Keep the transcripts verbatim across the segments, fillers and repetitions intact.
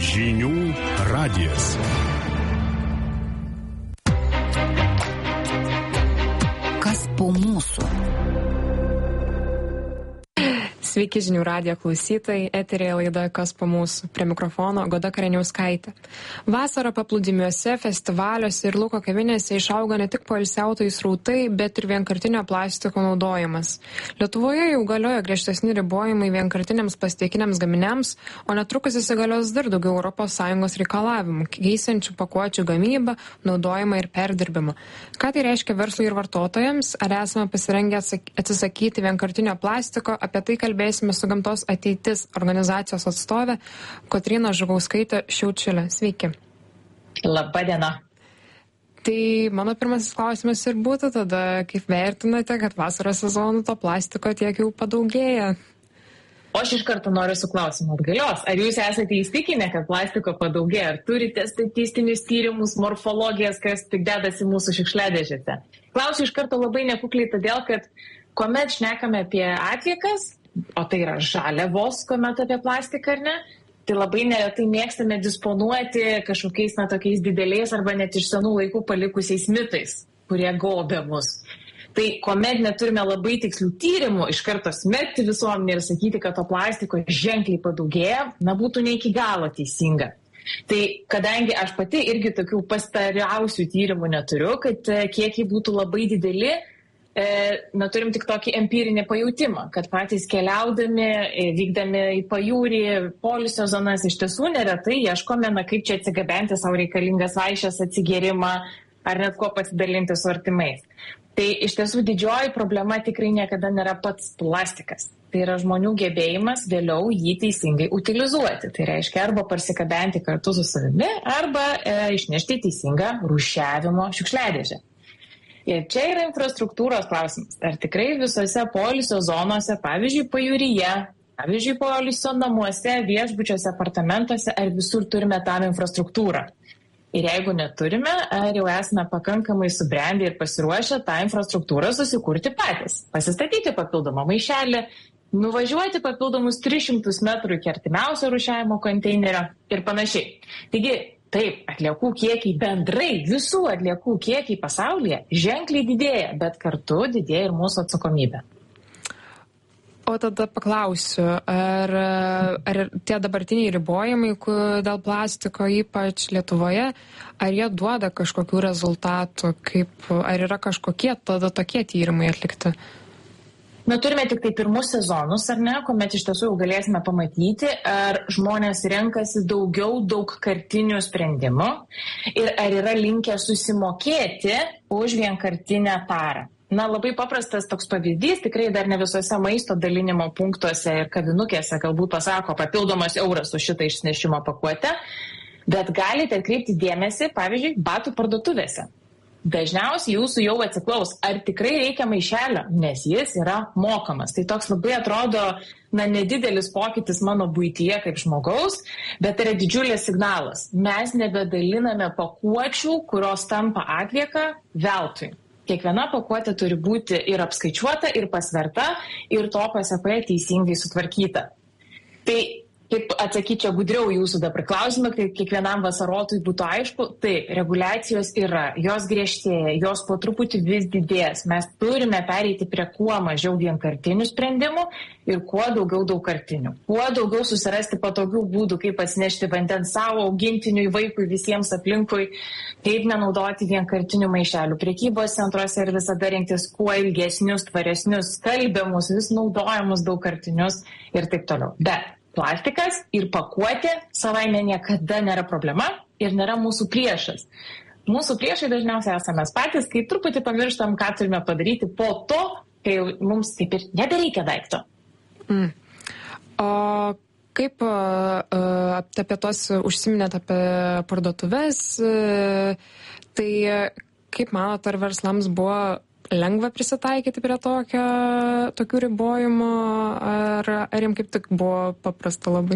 Žinių radijas. Kas po mūsų? Sveiki žinių radijo klausytojai, eterėje laida Kas po mūsų. Prie mikrofono Goda Kareniauskaitė. Vasarą paplūdimiuose, festivaliuose ir lauko kavinėse išauga ne tik poilsiautojų srautai, bet ir vienkartinio plastiko naudojimas. Lietuvoje jau galioja griežtesni ribojimai vienkartiniams plastikiniams gaminiams, o netrukus įsigalios dar daugiau Europos Sąjungos reikalavimų, keičiančių pakuočių gamybą, naudojimą ir perdirbimą. Ką tai reiškia verslui ir vartotojams? Ar esame pasirengę atsisakyti vienkartinio plastiko? Apie tai kalbėsime. Kalbėsime su Gamtos ateitis organizacijos atstovė Kotryna Žukauskaitė Šiaučiulė. Sveiki. Labą dieną. Tai mano pirmasis klausimas ir būtų tada, kaip vertinate, kad vasaros sezonų to plastiko tiek jau padaugėja? O aš iš karto noriu su klausimu atgalios. Ar jūs esate įstikinę, kad plastiko padaugėja? Ar turite statistinius tyrimus, morfologijas, kas tik dedasi mūsų šiukšliadėžėse? Klausiu iš karto labai nekukliai todėl, kad kuomet šnekame apie atliekas, o tai yra žaliavos, kuomet apie plastiką, ar ne, tai labai neretai mėgstame disponuoti kažkokiais na, tokiais dideliais arba net iš senų laikų palikusiais mitais, kurie gaubia mus. Tai kuomet neturime labai tikslių tyrimų, iš karto smerkti visuomenį ir sakyti, kad to plastiko ženkliai padaugėja, na būtų ne iki galo teisinga. Tai kadangi aš pati irgi tokių pastariausių tyrimų neturiu, kad kiekiai būtų labai dideli, E, na, turim tik tokį empirinį pajautimą, kad patys keliaudami, vykdami į pajūrį, poilsio zonas, iš tiesų neretai ieškome, na, kaip čia atsigabenti savo reikalingas vaišes, atsigėrimą ar net kuo pasidalinti su artimais. Tai iš tiesų didžioji problema tikrai niekada nėra pats plastikas. Tai yra žmonių gebėjimas vėliau jį teisingai utilizuoti. Tai reiškia arba parsikabenti kartu su savimi, arba e, išnešti teisingą rūšiavimo šiukšliadėžę. Ir čia yra infrastruktūros klausimas. Ar tikrai visose poilsio zonose, pavyzdžiui, pajūryje, pavyzdžiui, poilsio namuose, viešbučiuose, apartamentuose, ar visur turime tam infrastruktūrą? Ir jeigu neturime, ar jau esame pakankamai subrendę ir pasiruošę tą infrastruktūrą susikurti patys? Pasistatyti papildomą maišelį, nuvažiuoti papildomus tris šimtus metrų iki artimiausio rūšiavimo konteinerio ir panašiai. Taigi, taip, atliekų kiekiai bendrai, visų atliekų kiekiai pasaulyje ženkliai didėja, bet kartu didėja ir mūsų atsakomybė. O tada paklausiu, ar, ar tie dabartiniai ribojimai dėl plastiko, ypač Lietuvoje, ar jie duoda kažkokių rezultatų, kaip, ar yra kažkokie tada tokie tyrimai atlikti? Na, turime tik tai pirmus sezonus, ar ne, kuomet iš tiesų jau galėsime pamatyti, ar žmonės renkasi daugiau daugkartinių sprendimų ir ar yra linkę susimokėti už vienkartinę tarą. Na, labai paprastas toks pavyzdys, tikrai dar ne visose maisto dalinimo punktuose ir kavinukėse galbūt pasako papildomas euras už šitą išnešimo pakuotę, bet galite atkreipti dėmesį, pavyzdžiui, batų parduotuvėse. Dažniausiai jūsų jau atsiklaus, ar tikrai reikia maišelio, nes jis yra mokamas. Tai toks labai atrodo, na, nedidelis pokytis mano buityje kaip žmogaus, bet tai yra didžiulis signalas. Mes nebedaliname pakuočių, kurios tampa atlieka veltui. Kiekviena pakuotė turi būti ir apskaičiuota, ir pasverta, ir to pasekoje teisingai sutvarkyta. Tai kaip atsakyčiau gudriau jūsų dabar klausimą, kai kiekvienam vasarotui būtų aišku, tai reguliacijos yra, jos griežtėja, jos po truputį vis didės. Mes turime pereiti prie kuo mažiau vienkartinių sprendimų ir kuo daugiau daugkartinių. Kuo daugiau susirasti patogių būdų, kaip atsinešti vandens savo augintiniui, vaikui, visiems aplinkui, kaip nenaudoti vienkartinių maišelių. Prekybos centruose ir visada rinktis kuo ilgesnius, tvaresnius, skalbiamus, vis naudojamus daugkartinius ir taip toliau. Bet plastikas ir pakuotė savaime niekada nėra problema ir nėra mūsų priešas. Mūsų priešai dažniausiai esame patys, kai truputį pamirštam, ką turime padaryti po to, kai mums taip ir nebereikia daikto. Mm. O kaip uh, apie tos užsiminėt apie parduotuves, uh, tai kaip manot, ar verslams buvo lengva prisitaikyti prie tokio, tokių ribojimų, ar, ar jiems kaip tik buvo paprasta labai?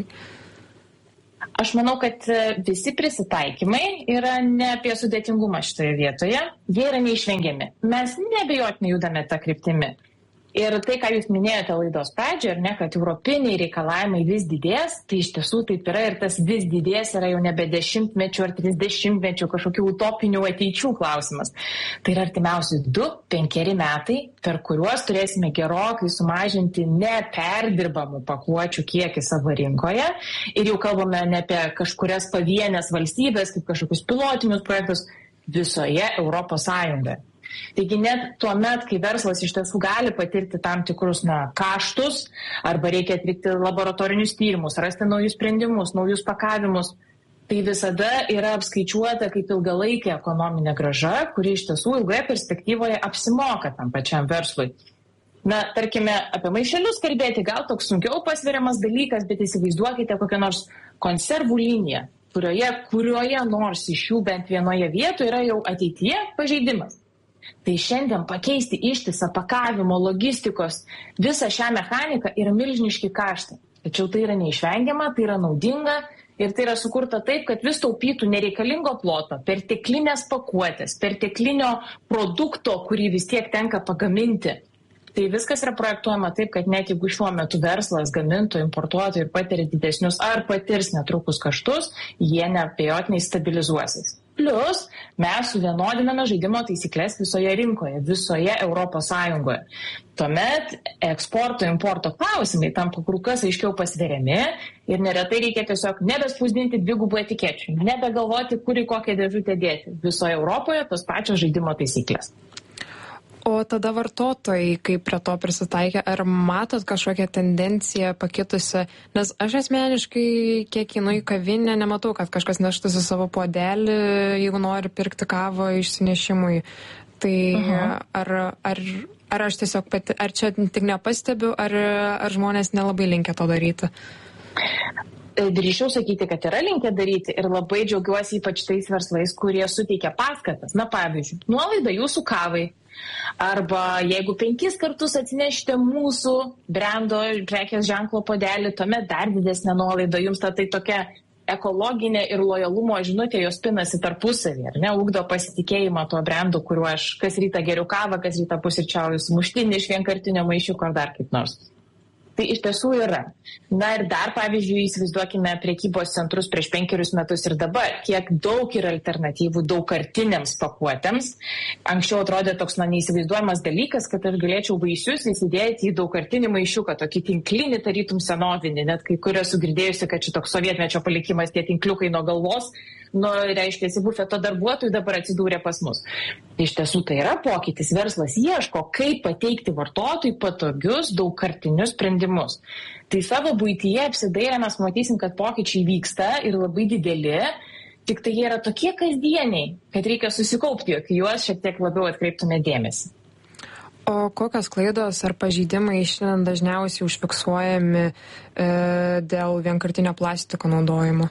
Aš manau, kad visi prisitaikymai yra ne apie sudėtingumą šitoje vietoje, jie yra neišvengiami. Mes neabejotinai judame tą kryptimį. Ir tai, ką jūs minėjote laidos pradžioje, ar ne, kad europiniai reikalavimai vis didės, tai iš tiesų taip yra ir tas vis didės yra jau nebe dešimtmečių ar trisdešimtmečių kažkokių utopinių ateičių klausimas. Tai yra artimiausi du, penkeri metai, per kuriuos turėsime gerokai sumažinti neperdirbamų pakuočių kiekį savo rinkoje. Ir jau kalbame ne apie kažkurias pavienės valstybės, kaip kažkokius pilotinius projektus visoje Europos Sąjungoje. Taigi net tuo met, kai verslas iš tiesų gali patirti tam tikrus na, kaštus, arba reikia atlikti laboratorinius tyrimus, rasti naujus sprendimus, naujus pakavimus, tai visada yra apskaičiuota kaip ilgalaikė ekonominė grąža, kuri iš tiesų ilgoje perspektyvoje apsimoka tam pačiam verslui. Na, tarkime, apie maišelius kalbėti gal toks sunkiau pasveriamas dalykas, bet įsivaizduokite kokią nors konservų liniją, kurioje, kurioje nors iš jų bent vienoje vietoje yra jau ateityje pažeidimas. Tai šiandien pakeisti ištisą pakavimo, logistikos, visą šią mechaniką yra milžiniški kaštai. Tačiau tai yra neišvengiama, tai yra naudinga ir tai yra sukurta taip, kad vis taupytų nereikalingo ploto, perteklinės pakuotės, perteklinio produkto, kurį vis tiek tenka pagaminti. Tai viskas yra projektuojama taip, kad net jeigu šiuo metu verslas, gamintojų, importuotojų patiria didesnius ar patirs netrukus kaštus, jie neabejotinai stabilizuosis. Plus, mes suvienodiname žaidimo taisyklės visoje rinkoje, visoje Europos Sąjungoje. Tuomet eksporto, importo klausimai tampa kur kas aiškiau pasveriami ir neretai reikia tiesiog nebespausdinti dvigubų etikečių, nebegalvoti, kur į kokią dėžutę dėti. Visoje Europoje tos pačios žaidimo taisyklės. O tada vartotojai, kaip prie to prisitaikė, ar matot kažkokią tendenciją pakitusią? Nes aš asmeniškai, kiek einu į kavinę, nematau, kad kažkas neštųsi savo puodelį, jeigu nori pirkti kavą išsinešimui. Tai uh-huh. ar, ar, ar aš tiesiog pati, ar čia tik nepastebiu, ar, ar žmonės nelabai linkę to daryti? Drįšiau sakyti, kad yra linkę daryti ir labai džiaugiuosi ypač tais verslais, kurie suteikia paskatas. Na, pavyzdžiui, nuolaida jūsų kavai. Arba jeigu penkis kartus atsinešite mūsų brendo prekės ženklo puodelį, tuomet dar didesnė nuolaida. Jums ta tai tokia ekologinė ir lojalumo žinutė, jos pinasi tarpusavį, ar ne, ugdo pasitikėjimą tuo brendu, kuriuo aš kas rytą geriu kavą, kas rytą pusryčiauju sumuštinį iš vienkartinio maišiuko ar dar kaip nors. Tai iš tiesų yra. Na ir dar, pavyzdžiui, įsivaizduokime prekybos centrus prieš penkerius metus ir dabar, kiek daug yra alternatyvų daugkartiniams pakuotėms. Anksčiau atrodė toks na, neįsivaizduojamas dalykas, kad aš galėčiau vaisius įsidėti į daugkartinį maišiuką, tokį tinklinį, tarytum senovinį, net kai kur esu girdėjusi, kad šitoks sovietmečio palikimas, tie tinkliukai nuo galvos, nu, reiškia, bufeto darbuotojų dabar atsidūrė pas mus. Iš tiesų tai yra pokytis. Verslas ieško, kaip pateikti vartotojui patogius daugkartinius sprendimus. Tai savo buityje apsidairę mes matysim, kad pokyčiai vyksta ir labai dideli, tik tai jie yra tokie kasdieniai, kad reikia susikaupti, jog juos šiek tiek labiau atkreiptume dėmesį. O kokios klaidos ar pažeidimai šiandien dažniausiai užfiksuojami e, dėl vienkartinio plastiko naudojimo?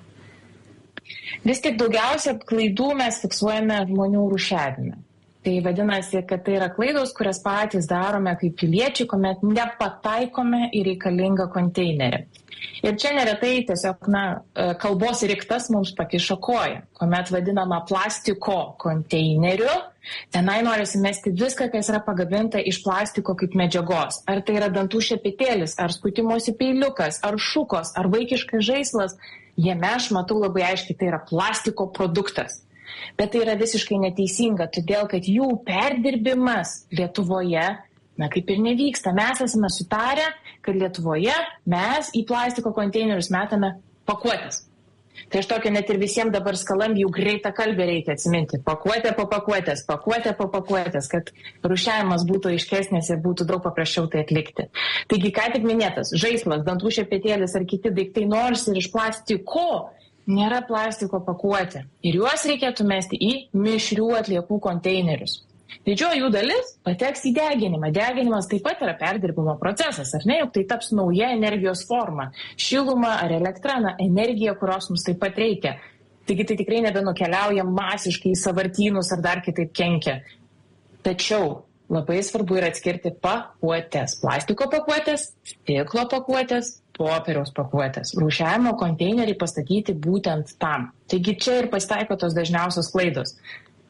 Vis tik daugiausia klaidų mes fiksuojame žmonių rūšiavime. Tai vadinasi, kad tai yra klaidos, kurias patys darome kaip piliečiai, kuomet nepataikome į reikalingą konteinerį. Ir čia neretai tiesiog na, kalbos riktas mums pakiša koją, kuomet vadinama plastiko konteineriu, tenai norisi mesti viską, kas yra pagaminta iš plastiko kaip medžiagos. Ar tai yra dantų šepetėlis, ar skutimosi peiliukas, ar šukos, ar vaikiškas žaislas, jame aš matau labai aiškiai, tai yra plastiko produktas. Bet tai yra visiškai neteisinga, todėl kad jų perdirbimas Lietuvoje, na kaip ir nevyksta. Mes esame sutarę, kad Lietuvoje mes į plastiko konteinerius metame pakuotės. Tai aš tokia net ir visiems dabar skalambijų greitą kalbę reikia atsiminti. Pakuotė po pakuotės, pakuotė po pakuotės, kad rūšiavimas būtų aiškesnės ir būtų daug paprasčiau tai atlikti. Taigi, ką tik minėtas, žaislas, dantų šepetėlis ar kiti daiktai, nors ir iš plastiko, nėra plastiko pakuotė. Ir juos reikėtų mesti į mišrių atliekų konteinerius. Didžioji jų dalis pateks į deginimą. Deginimas taip pat yra perdirbimo procesas, ar ne, juk tai taps nauja energijos forma. Šiluma ar elektra, na, energija, kurios mums taip pat reikia. Taigi tai tikrai nebenukeliauja masiškai į sąvartynus ar dar kitaip kenkia. Tačiau labai svarbu yra atskirti pakuotės. Plastiko pakuotės, stiklo pakuotės, popieriaus pakuotės. Rūšiavimo konteineriai pastatyti būtent tam. Taigi čia ir pasitaiko tos dažniausios klaidos.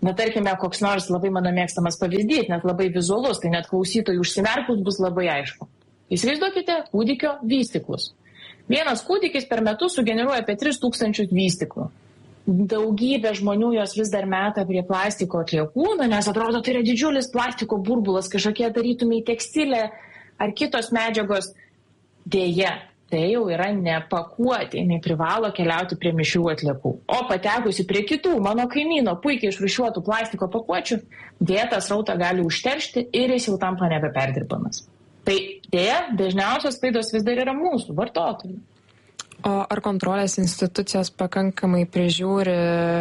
Na, tarkime, koks nors labai mano mėgstamas pavyzdys, net labai vizualus, tai net klausytojų užsimerkus bus labai aišku. Įsivaizduokite kūdikio vystyklus. Vienas kūdikis per metus sugeneruoja apie tris tūkstančius vystyklų. Daugybė žmonių jos vis dar meta prie plastiko atliekų, nes atrodo, tai yra didžiulis plastiko burbulas, kažkokie darytumai tekstilė ar kitos medžiagos. Dėja, tai jau yra ne pakuotė, jinai privalo keliauti prie mišrių atliekų. O patekusi prie kitų mano kaimyno puikiai išrūšiuotų plastiko pakuočių, dėja tą srautą gali užteršti ir jis jau tampa nebeperdirbamas. Tai dėja, dažniausios klaidos vis dar yra mūsų vartotojų. O ar kontrolės institucijos pakankamai prižiūri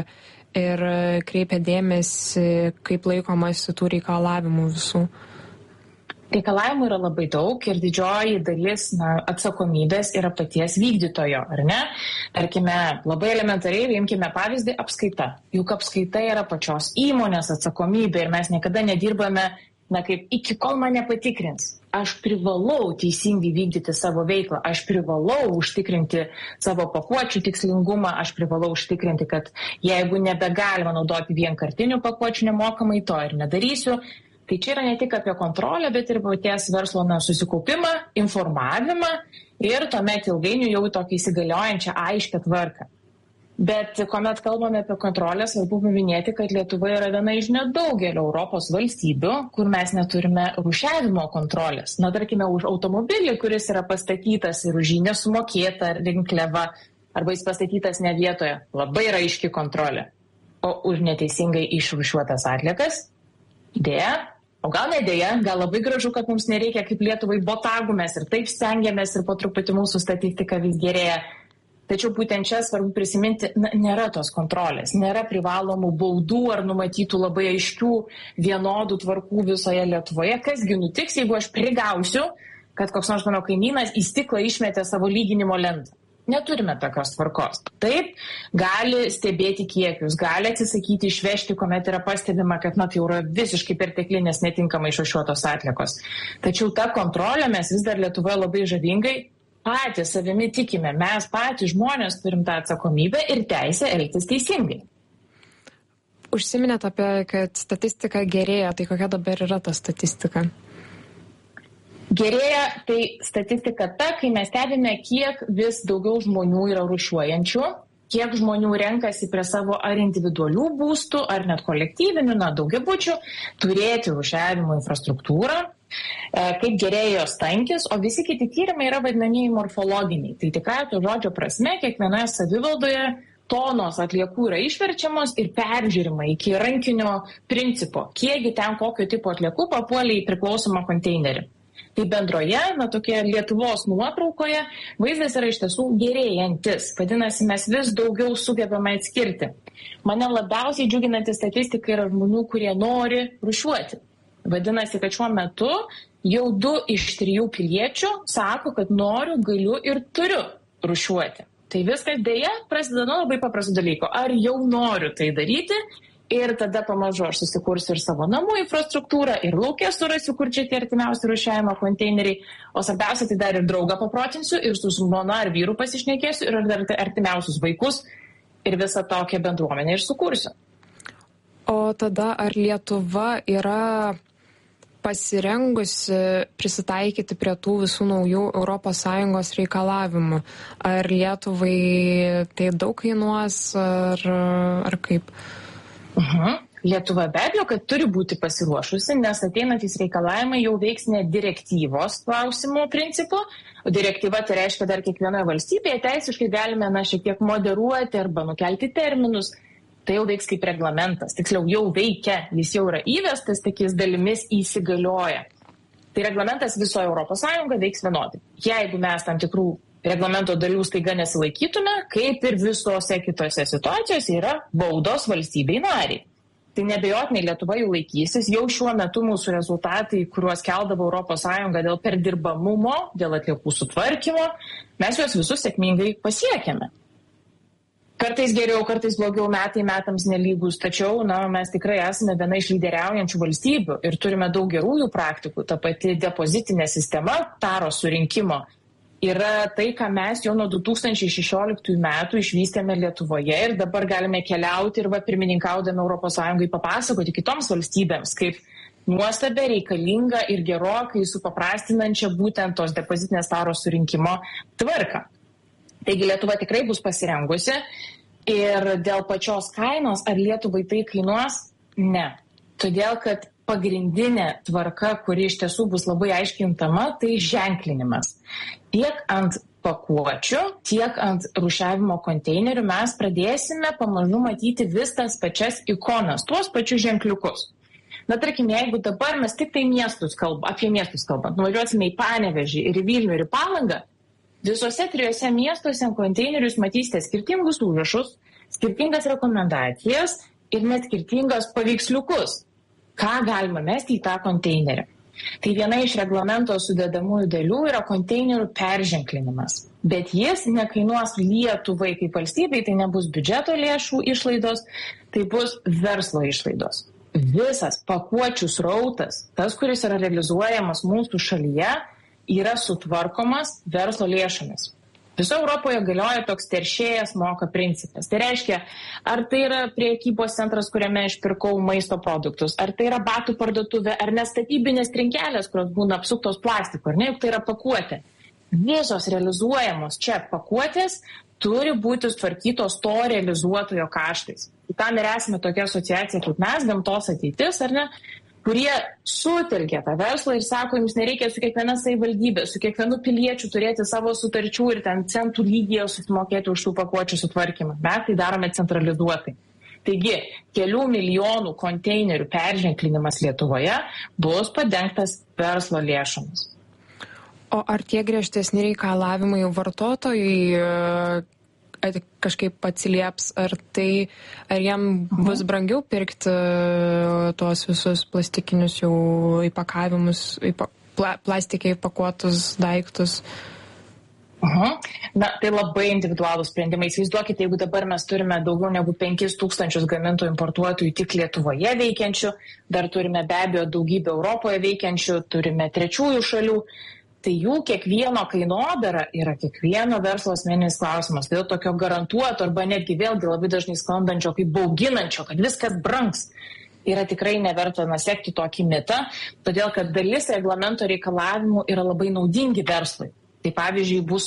ir kreipia dėmesį, kaip laikomasi tų reikalavimų visų? Reikalavimų yra labai daug ir didžioji dalis na, atsakomybės yra paties vykdytojo, ar ne? Tarkime, labai elementariai imkime pavyzdį apskaita. Juk apskaita yra pačios įmonės atsakomybė ir mes niekada nedirbame, na kaip iki kol mane patikrins. Aš privalau teisingai vykdyti savo veiklą, aš privalau užtikrinti savo pakuočių tikslingumą, aš privalau užtikrinti, kad jeigu nebegalima naudoti vienkartinių pakuočių nemokamai, to ir nedarysiu. Tai čia yra ne tik apie kontrolę, bet ir paties verslo na, susikaupimą, informavimą ir tuomet ilgainiui jau tokį įsigaliojančią aiškę tvarką. Bet kuomet kalbame apie kontrolę, svarbu paminėti, kad Lietuva yra viena iš nedaugelio Europos valstybių, kur mes neturime rūšiavimo kontrolės. Na, tarkime, už automobilį, kuris yra pastatytas ir už jį nesumokėta rinkliava, arba jis pastatytas ne vietoje, labai yra aiški kontrolė. O už neteisingai išrūšiuotas atliekas, dėja, o gal ne dėja, gal labai gražu, kad mums nereikia kaip Lietuvai botagų, mes ir taip stengiamės ir po truputį mūsų statistika vis gerėja. Tačiau būtent čia svarbu prisiminti, na, nėra tos kontrolės, nėra privalomų baudų ar numatytų labai aiškių vienodų tvarkų visoje Lietuvoje. Kasgi nutiks, jeigu aš prigausiu, kad koks nors mano kaimynas į stiklą išmetė savo lyginimo lentą. Neturime tokios tvarkos. Taip, gali stebėti kiekius, gali atsisakyti išvežti, kuomet yra pastebima, kad na, tai yra visiškai perteklinės netinkamai išrūšiuotos atliekos. Tačiau tą kontrolę mes vis dar Lietuvoje labai žavingai patys savimi tikime. Mes patys žmonės turim tą atsakomybę ir teisę elgtis teisingai. Užsiminėt apie, kad statistika gerėja, tai kokia dabar yra ta statistika? Gerėja tai statistika ta, kai mes stebime, kiek vis daugiau žmonių yra rūšiuojančių, kiek žmonių renkasi prie savo ar individualių būstų, ar net kolektyvinių, na, daugiabučių, turėti rūšiavimo infrastruktūrą, kaip gerėja jos tankis, o visi kiti tyrimai yra vadinamieji morfologiniai. Tai tikrai to žodžio prasme, kiekvienoje savivaldoje tonos atliekų yra išverčiamos ir peržiūrima iki rankinio principo, kiekgi ten kokio tipo atliekų papuolė į priklausomą konteinerį. Tai bendroje, na, tokie Lietuvos nuotraukoje, vaizdas yra iš tiesų gerėjantis. Vadinasi, mes vis daugiau sugebame atskirti. Mane labiausiai džiuginanti statistika yra žmonių, kurie nori rūšiuoti. Vadinasi, kad šiuo metu jau du iš trijų piliečių sako, kad noriu, galiu ir turiu rūšiuoti. Tai viskas dėja prasideda nuo labai paprastų dalykų. Ar jau noriu tai daryti? Ir tada pamažu aš susikursiu ir savo namų infrastruktūrą, ir lauke surasiu, kur čia tie artimiausi rūšiavimo konteineriai. O svarbiausia, tai dar ir draugą paprotinsiu, ir su žmona ar vyru pasišnekėsiu, ir dar artimiausius vaikus, ir visą tokią bendruomenę ir sukursiu. O tada ar Lietuva yra pasirengusi prisitaikyti prie tų visų naujų Europos Sąjungos reikalavimų? Ar Lietuvai tai daug kainuos, ar, ar kaip? Uh-huh. Lietuva be abejo, kad turi būti pasiruošusi, nes ateinantys reikalavimai jau veiks ne direktyvos klausimų principu, o direktyva tai reiškia dar kiekvienoje valstybėje teisiškai galime na, šiek tiek moderuoti arba nukelti terminus. Tai jau veiks kaip reglamentas, tiksliau jau veikia, jis jau yra įvestas, tik jis dalimis įsigalioja. Tai reglamentas visoje Europos Sąjungoje veiks vienodai. Jeigu mes tam tikrų reglamento dalių staiga nesilaikytume, kaip ir visose kitose situacijose yra baudos valstybei nariai. Tai nebejotinai Lietuva jau laikysis, jau šiuo metu mūsų rezultatai, kuriuos keldavo Europos Sąjunga dėl perdirbamumo, dėl atliekų sutvarkymo, mes juos visus sėkmingai pasiekėme. Kartais geriau, kartais blogiau, metai metams nelygus, tačiau na, mes tikrai esame viena iš lyderiaujančių valstybių ir turime daug gerųjų praktikų. Ta pati depozitinė sistema, taros surinkimo yra tai, ką mes jau nuo du tūkstančiai šešioliktųjų metų išvystėme Lietuvoje ir dabar galime keliauti ir va, pirmininkaudami Europos Sąjungai papasakoti kitoms valstybėms, kaip nuostabę, reikalingą ir gerokai supaprastinančią būtent tos depozitinės taros surinkimo tvarką. Taigi Lietuva tikrai bus pasirengusi ir dėl pačios kainos, ar Lietuvai tai kainuos? Ne. Todėl, kad pagrindinė tvarka, kuri iš tiesų bus labai aiškiai juntama, tai ženklinimas. Tiek ant pakuočių, tiek ant rūšiavimo konteinerių mes pradėsime pamažu matyti vis tas pačias ikonas, tuos pačius ženkliukus. Na, tarkim, jeigu dabar mes tik tai miestus kalbam, apie miestus kalbant, nuvažiuosime į Panevėžį ir į Vilnių ir į Palangą, visose trijose miestuose ant konteinerius matysite skirtingus užrašus, skirtingas rekomendacijas ir net skirtingas paveiksliukus, ką galima mesti į tą konteinerį. Tai viena iš reglamento sudedamųjų dalių yra konteinerių perženklinimas. Bet jis nekainuos Lietuvai kaip valstybei, tai nebus biudžeto lėšų išlaidos, tai bus verslo išlaidos. Visas pakuočių srautas, tas, kuris yra realizuojamas mūsų šalyje, yra sutvarkomas verslo lėšomis. Viso Europoje galioja toks teršėjas moka principas. Tai reiškia, ar tai yra priekybos centras, kuriame aš pirkau maisto produktus, ar tai yra batų parduotuvė, ar nestatybinės trinkelės, kurios būna apsuktos plastiko, ar ne, juk tai yra pakuotė. Visos realizuojamos čia pakuotės turi būti sutvarkytos to realizuotojo kaštais. Tam ir esame tokia asociacija kaip mes, Gamtos ateitis, ar ne, kurie sutelkia tą verslą ir sako, jums nereikia su kiekviena savivaldybė, su kiekvienu piliečiu turėti savo sutarčių ir ten centų lygyje susimokėti už tų pakuočių sutvarkymą. Mes tai darome centralizuotai. Taigi, kelių milijonų konteinerių perženklinimas Lietuvoje bus padengtas verslo lėšomis. O ar tie griežtesni reikalavimai vartotojai kažkaip atsilieps, ar tai, ar jam bus brangiau pirkti tuos visus plastikinius jau įpakavimus, įpa, pla, plastikiai įpakuotus daiktus? Aha. Na, tai labai individualūs sprendimai. Įsivaizduokite, jeigu dabar mes turime daugiau negu penkis tūkstančius gamintojų importuotojų tik Lietuvoje veikiančių, dar turime be abejo daugybę Europoje veikiančių, turime trečiųjų šalių, tai jų kiekvieno kainodara yra kiekvieno verslo asmeninis klausimas. Tai tokio garantuoto arba netgi vėlgi labai dažnai sklandančio kaip bauginančio, kad viskas brangs, yra tikrai neverta nusekti tokį mitą, todėl kad dalis reglamento reikalavimų yra labai naudingi verslui. Tai pavyzdžiui, bus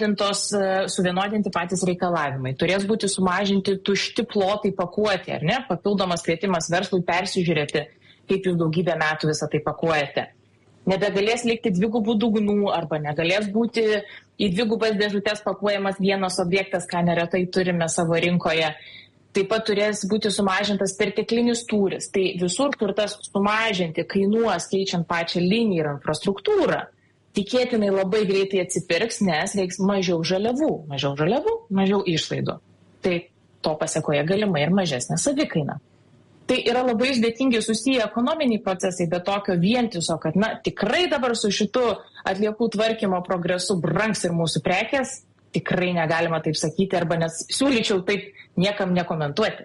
suvienodinti patys reikalavimai. Turės būti sumažinti tušti plotai pakuoti, ar ne? Papildomas kvietimas verslui persižiūrėti, kaip jūs daugybę metų visą tai pakuojate. Nebegalės likti dvigubų dugnų arba negalės būti į dvigubas dėžutės pakuojamas vienas objektas, ką neretai turime savo rinkoje. Taip pat turės būti sumažintas perteklinis tūris. Tai visur, kur tas sumažinti kainuos keičiant pačią liniją ir infrastruktūrą, tikėtinai labai greitai atsipirks, nes reiks mažiau žaliavų, mažiau žaliavų, mažiau išlaidų. Tai to pasekoje galimai ir mažesnė savikaina. Tai yra labai sudėtingi susiję ekonominiai procesai, bet tokio vientiso, kad na, tikrai dabar su šitu atliekų tvarkymo progresu brangs ir mūsų prekės, tikrai negalima taip sakyti, arba nes siūlyčiau taip niekam nekomentuoti.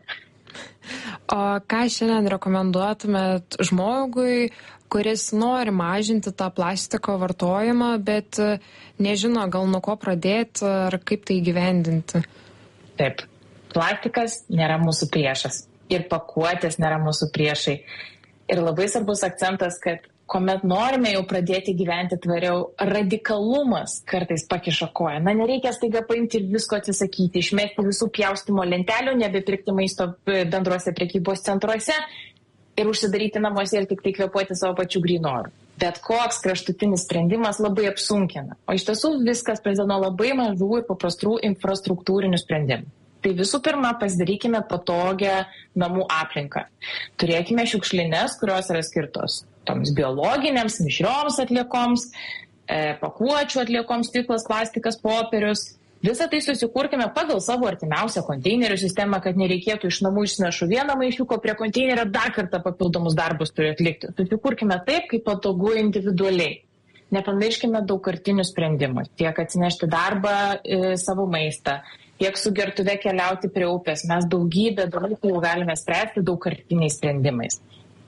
O ką šiandien rekomenduotumėt žmogui, kuris nori mažinti tą plastiko vartojimą, bet nežino gal nuo ko pradėti ar kaip tai įgyvendinti? Taip, plastikas nėra mūsų priešas. Ir pakuotės nėra mūsų priešai. Ir labai svarbus akcentas, kad kuomet norime jau pradėti gyventi tvariau, radikalumas kartais pakiša koją. Na, nereikia staiga paimti ir visko atsisakyti, išmesti visų pjaustimo lentelių, nebepirkti maisto bendruose prekybos centruose ir užsidaryti namuose ir tik tai kvėpuoti savo pačių grynorų. Bet koks kraštutinis sprendimas labai apsunkina. O iš tiesų viskas prasideda nuo labai mažų ir paprastų infrastruktūrinių sprendimų. Tai visų pirma, pasidarykime patogią namų aplinką. Turėkime šiukšlines, kurios yra skirtos toms biologinėms, mišrioms atliekoms, e, pakuočių atliekoms, stiklas, plastikas, popierius. Visą tai susikurkime pagal savo artimiausią konteinerių sistemą, kad nereikėtų iš namų išsinešu vieną maišiuko prie konteinerio, dar kartą papildomus darbus turi atlikti. Susikurkime taip, kaip patogu individualiai. Nepamirškime daugkartinių sprendimų, tiek atsinešti darbą e, savo maistą, tiek su gertuve keliauti prie upės. Mes daugybę dalykų galime spręsti daugkartiniais sprendimais.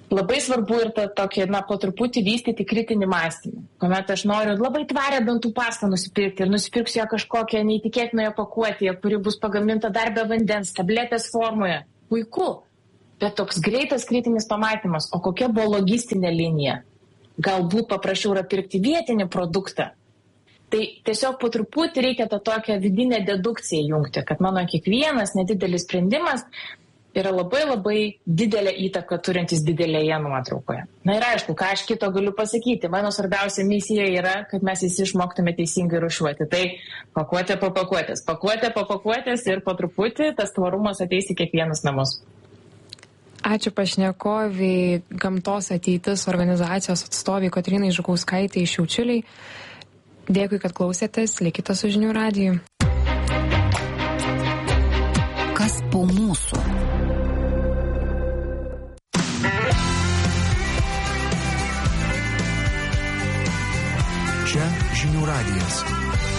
Labai svarbu ir ta, tokia, na, po truputį vystyti kritinį mąstymą. Kuomet aš noriu labai tvarę dantų pastą nusipirkti ir nusipirksiu ją kažkokią neįtikėtinoje pakuotėje, kuri bus pagaminta dar be vandens, tabletės formoje. Puiku. Bet toks greitas kritinis pamatymas, o kokia buvo logistinė linija? Galbūt paprašiau yra pirkti vietinį produktą. Tai tiesiog po truputį reikia tą tokią vidinę dedukciją jungti, kad mano kiekvienas nedidelis sprendimas yra labai labai didelę įtaką turintis didelėje nuotraukoje. Na ir aišku, ką aš kito galiu pasakyti. Mano svarbiausia misija yra, kad mes visi išmoktume teisingai rūšiuoti. Tai pakuotė po pakuotės, pakuotė po pakuotės ir po truputį tas tvarumas ateis į kiekvienus namus. Ačiū pašnekoviai, Gamtos ateitis organizacijos atstoviai Kotrynai Žukauskaitei iš Šiaučiuliai. Dėkui, kad klausėtės, likite su Žinių radiju. Kas po mūsų? Čia Žinių radijas.